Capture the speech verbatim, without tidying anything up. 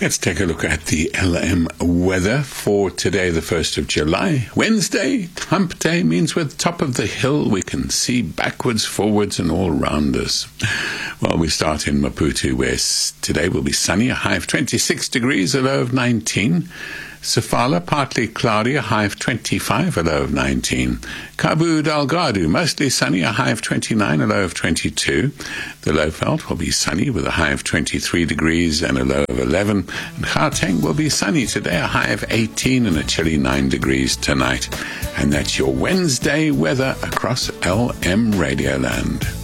Let's take a look at the L M weather for today, the first of July. Wednesday, hump day, means we're at the top of the hill. We can see backwards, forwards, and all around us. Well, we start in Maputo, where today will be sunny, a high of twenty-six degrees, a low of nineteen. Sofala, partly cloudy, a high of twenty-five, a low of nineteen. Cabo Delgado, mostly sunny, a high of twenty-nine, a low of twenty-two. The Lowveld will be sunny with a high of twenty-three degrees and a low of eleven. And Gauteng will be sunny today, a high of eighteen and a chilly nine degrees tonight. And that's your Wednesday weather across L M Radioland.